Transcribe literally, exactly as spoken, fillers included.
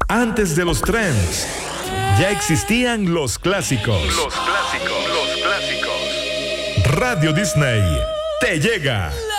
Antes de los trends, ya existían los clásicos. Los clásicos, los clásicos. Radio Disney te llega.